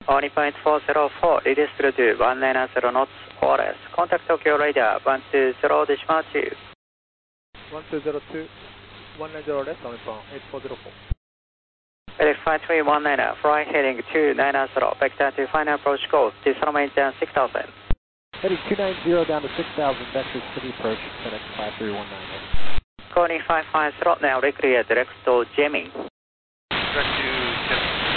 20.404, release through to 190 knots ORS. Contact Tokyo radar 120 decimal 2. 1202, 190 left on 8404. FedEx 5319, fly heading 290, vector to final approach course, distal maintenance 6000. Heading 290 down to 6000, vector to the approach, FedEx 5319. Calling 550 now, recreate direct to Jemmy. Direct to